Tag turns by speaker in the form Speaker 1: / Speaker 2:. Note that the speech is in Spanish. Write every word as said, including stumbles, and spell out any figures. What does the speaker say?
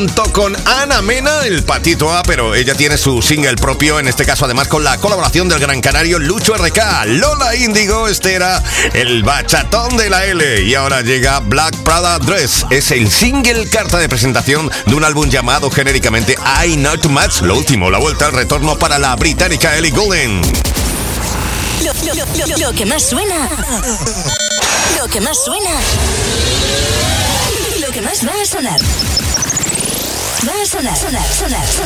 Speaker 1: junto con Ana Mena, el Patito A, pero ella tiene su single propio, en este caso además con la colaboración del gran canario Lucho R K. Lola Índigo, este era el bachatón de la L. Y ahora llega Black Prada Dress. Es el single carta de presentación de un álbum llamado genéricamente I Not Much. Lo último, la vuelta al retorno para la británica Ellie Goulding.
Speaker 2: Lo, lo, lo, lo, lo que más suena. Lo que más suena. Lo que más va a sonar. Va a sonar, sonar, sonar, sonar.